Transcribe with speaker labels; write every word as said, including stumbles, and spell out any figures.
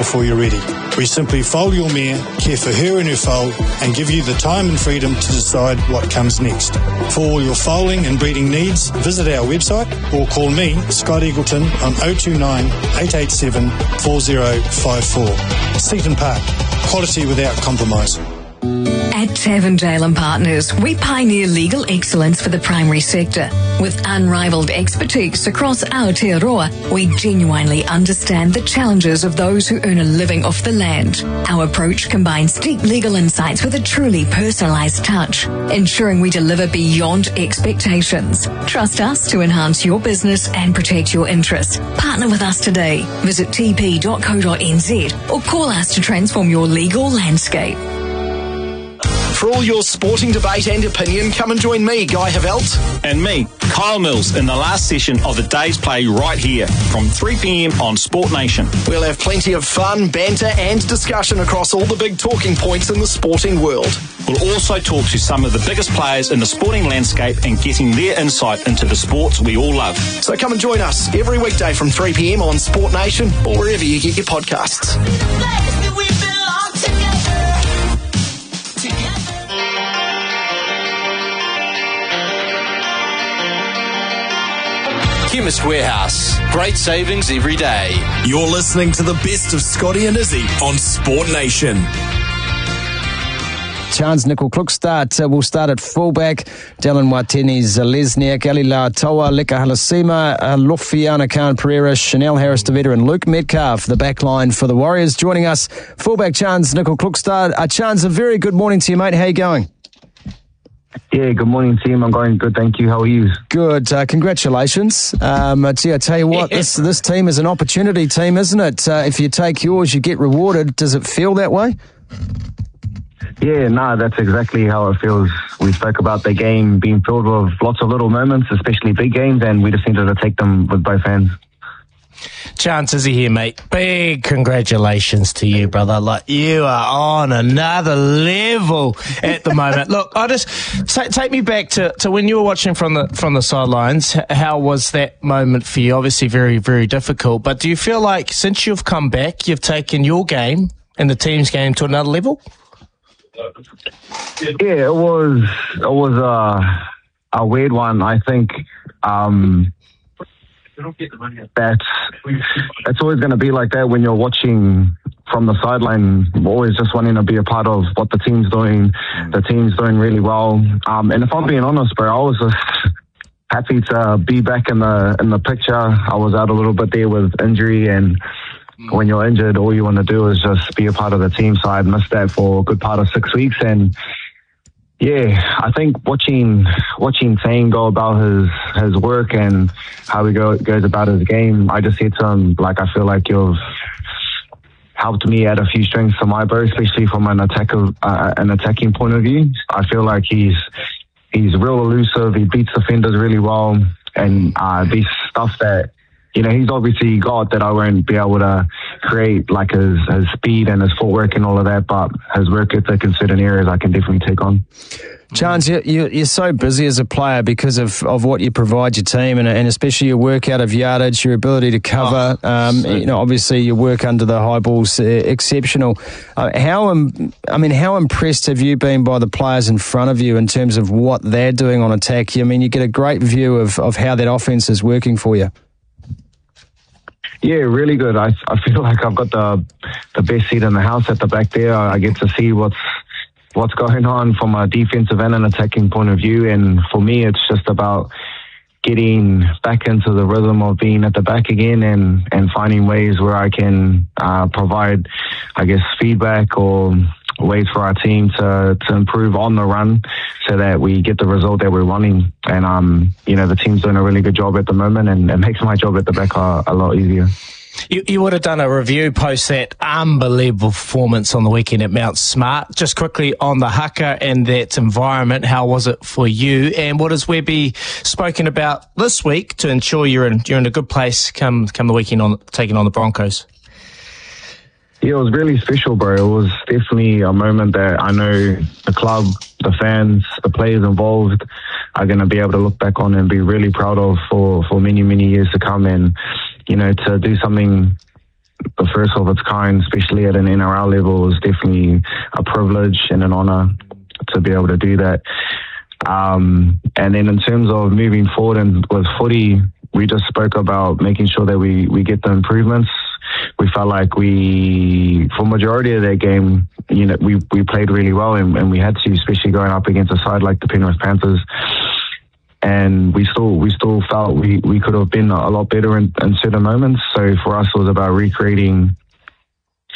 Speaker 1: before you're ready. We simply foal your mare, care for her and her foal, and give you the time and freedom to decide what comes next. For all your foaling and breeding needs, visit our website or call me, Scott Eagleton, on oh two nine, eight eight seven, four oh five four. Seaton Park, quality without compromise.
Speaker 2: At Tavendale and Partners, we pioneer legal excellence for the primary sector. With unrivaled expertise across Aotearoa, we genuinely understand the challenges of those who earn a living off the land. Our approach combines deep legal insights with a truly personalised touch, ensuring we deliver beyond expectations. Trust us to enhance your business and protect your interests. Partner with us today. Visit t p dot co dot n z or call us to transform your legal landscape.
Speaker 3: For all your sporting debate and opinion, come and join me, Guy Havelt.
Speaker 4: And me, Kyle Mills, in the last session of the day's play right here from three p.m. on Sport Nation.
Speaker 3: We'll have plenty of fun, banter and discussion across all the big talking points in the sporting world.
Speaker 4: We'll also talk to some of the biggest players in the sporting landscape and getting their insight into the sports we all love.
Speaker 3: So come and join us every weekday from three p.m. on Sport Nation or wherever you get your podcasts.
Speaker 5: Chemist Warehouse. Great savings every day.
Speaker 6: You're listening to the best of Scotty and Izzy on Sport Nation.
Speaker 7: Chance Nicol-Klukstad uh, will start at fullback. Dylan Wateni, Lesniak, Ali Toa, Leka Halasima, uh, Lofiana Khan Pereira, Chanel Harris-Tavita and Luke Metcalf, the back line for the Warriors. Joining us, fullback Chance Nicol-Klukstad. Uh, Chance, a very good morning to you, mate. How are you going?
Speaker 8: Yeah, good morning, team. I'm going good, thank you. How are you?
Speaker 7: Good. Uh, congratulations. Um, uh, gee, I tell you what, this this team is an opportunity team, isn't it? Uh, if you take yours, you get rewarded. Does it feel that way?
Speaker 8: Yeah, no, that's exactly how it feels. We spoke about the game being filled with lots of little moments, especially big games, and we just needed to take them with both hands.
Speaker 9: Chance, Izzy here, mate. Big congratulations to you, brother. Like, you are on another level at the moment. Look, I just t- take me back to, to when you were watching from the from the sidelines. How was that moment for you? Obviously, very, very difficult. But do you feel like since you've come back, you've taken your game and the team's game to another level?
Speaker 8: Yeah, it was it was a a weird one. I think. Um, That's it's always going to be like that when you're watching from the sideline, always just wanting to be a part of what the team's doing. The team's doing really well. Um, and if I'm being honest, bro, I was just happy to be back in the in the picture. I was out a little bit there with injury, and when you're injured, all you want to do is just be a part of the team. So I missed that for a good part of six weeks, and yeah, I think watching watching Tane go about his his work and how he go, goes about his game, I just said to him, like, I feel like you've helped me add a few strings to my bow, especially from an attack of, uh, an attacking point of view. I feel like he's he's real elusive. He beats defenders really well, and uh, these stuff that, you know, he's obviously got that I won't be able to create, like his, his speed and his footwork and all of that, but his work ethic in certain areas I can definitely take on.
Speaker 7: Chance, you, you, you're so busy as a player because of, of what you provide your team, and, and especially your work out of yardage, your ability to cover. Oh, um, you know, obviously your work under the high ball's uh, exceptional. Uh, how, um, I mean, how impressed have you been by the players in front of you in terms of what they're doing on attack? I mean, you get a great view of, of how that offense is working for you.
Speaker 8: Yeah, really good. I I feel like I've got the the best seat in the house at the back there. I get to see what's what's going on from a defensive and an attacking point of view. And for me, it's just about getting back into the rhythm of being at the back again, and, and finding ways where I can uh, provide, I guess, feedback or ways for our team to, to improve on the run so that we get the result that we're wanting. And, um, you know, the team's doing a really good job at the moment, and it makes my job at the back a, a lot easier.
Speaker 9: You, you would have done a review post that unbelievable performance on the weekend at Mount Smart. Just quickly on the haka and that environment, how was it for you? And what has Webby spoken about this week to ensure you're in you're in a good place come come the weekend on taking on the Broncos?
Speaker 8: Yeah, it was really special, bro. It was definitely a moment that I know the club, the fans, the players involved are going to be able to look back on and be really proud of for, for many, many years to come. And, you know, to do something the first of its kind, especially at an N R L level, is definitely a privilege and an honour to be able to do that. Um, and then in terms of moving forward and with footy, we just spoke about making sure that we, we get the improvements. We felt like we, for majority of that game, you know, we, we played really well, and, and we had to, especially going up against a side like the Penrith Panthers. And we still we still felt we, we could have been a lot better in, in certain moments. So for us, it was about recreating